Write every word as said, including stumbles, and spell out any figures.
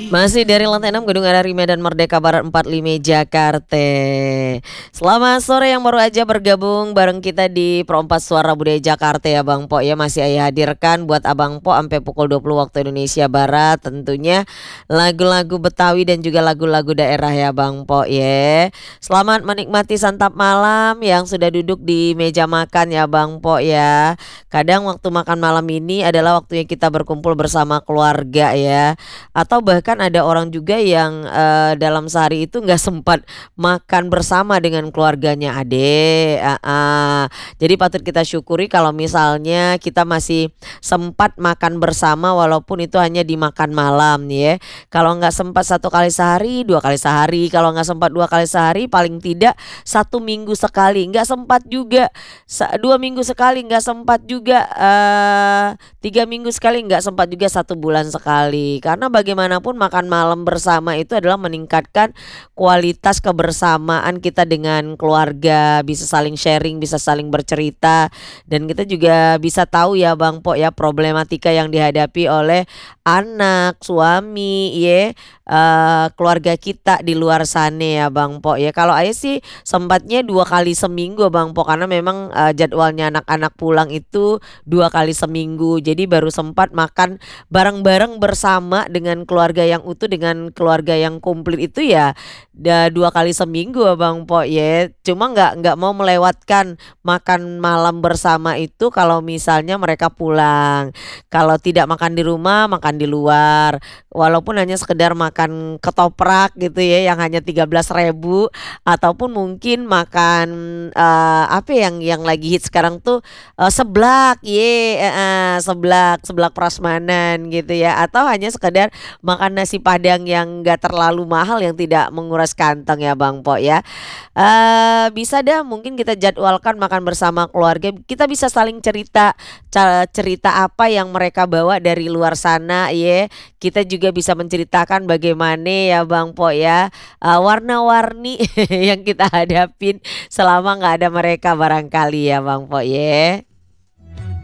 Masih dari lantai enam Gedung Arari Medan Merdeka Barat empat puluh lima Jakarta. Selamat sore yang baru aja bergabung bareng kita di Pro empat Suara Budaya Jakarta ya Bang Po ya. Masih Ayah hadirkan buat Abang Po sampai pukul dua puluh waktu Indonesia Barat. Tentunya lagu-lagu Betawi dan juga lagu-lagu daerah ya Bang Po ya. Selamat menikmati santap malam yang sudah duduk di meja makan ya Bang Po ya. Kadang waktu makan malam ini adalah waktunya kita berkumpul bersama keluarga ya. Atau bahkan ada orang juga yang uh, dalam sehari itu nggak sempat makan bersama dengan keluarganya ade. Uh, uh. Jadi patut kita syukuri kalau misalnya kita masih sempat makan bersama walaupun itu hanya di makan malam ya. Kalau nggak sempat satu kali sehari, dua kali sehari. Kalau nggak sempat dua kali sehari, paling tidak satu minggu sekali. Nggak sempat juga dua minggu sekali, nggak sempat juga uh, tiga minggu sekali, nggak sempat juga satu bulan sekali. Karena bagaimanapun makan malam bersama itu adalah meningkatkan kualitas kebersamaan kita dengan keluarga, bisa saling sharing, bisa saling bercerita, dan kita juga bisa tahu ya Bang Po ya problematika yang dihadapi oleh anak, suami, ya, uh, keluarga kita di luar sana ya Bang Po ya. Kalau Ayah sih sempatnya dua kali seminggu Bang Po karena memang uh, jadwalnya anak-anak pulang itu dua kali seminggu, jadi baru sempat makan bareng-bareng bersama dengan keluarga yang utuh, dengan keluarga yang komplit itu ya da, dua kali seminggu Bang Po ya. Cuma nggak nggak mau melewatkan makan malam bersama itu kalau misalnya mereka pulang. Kalau tidak makan di rumah, makan di luar. Walaupun hanya sekedar makan ketoprak gitu ya yang hanya tiga belas ribu, ataupun mungkin makan uh, apa yang yang lagi hit sekarang tuh uh, seblak ye uh, seblak seblak prasmanan gitu ya, atau hanya sekedar makan nasi padang yang enggak terlalu mahal yang tidak menguras kantong ya Bang Po ya. Uh, bisa dah mungkin kita jadwalkan makan bersama keluarga, kita bisa saling cerita cerita apa yang mereka bawa dari luar sana ya. Kita juga bisa menceritakan bagaimana ya Bang Po ya uh, warna-warni yang kita hadapin selama nggak ada mereka barangkali ya Bang Po ya.